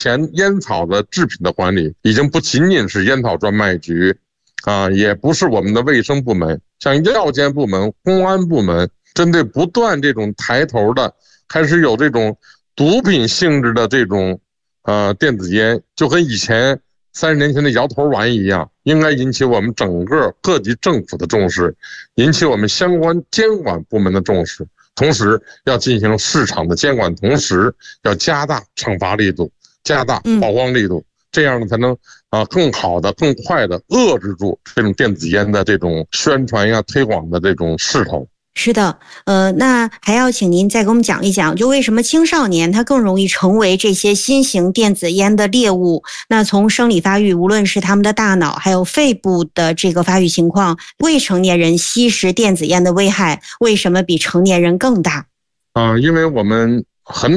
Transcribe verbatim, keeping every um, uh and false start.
前烟草的制品的管理已经不仅仅是烟草专卖局啊，也不是我们的卫生部门，像药监部门、公安部门，针对不断这种抬头的，开始有这种毒品性质的这种呃电子烟，就跟以前三十年前的摇头丸一样，应该引起我们整个各级政府的重视，引起我们相关监管部门的重视。同时要进行市场的监管，同时要加大惩罚力度，加大曝光力度，嗯、这样呢才能啊更好的、更快的遏制住这种电子烟的这种宣传呀、推广的这种势头。 是的，呃，那还要请您再给我们讲一讲，就为什么青少年他更容易成为这些新型电子烟的猎物？那从生理发育，无论是他们的大脑还有肺部的这个发育情况，未成年人吸食电子烟的危害为什么比成年人更大？ 啊、呃，因为我们很